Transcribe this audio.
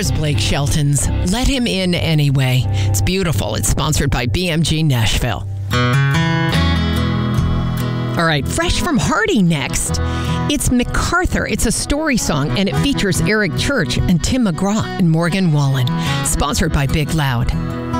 Here's Blake Shelton's Let Him In Anyway. It's beautiful. It's sponsored by BMG Nashville. All right, fresh from Hardy next. It's MacArthur. It's a story song, and it features Eric Church and Tim McGraw and Morgan Wallen. Sponsored by Big Loud.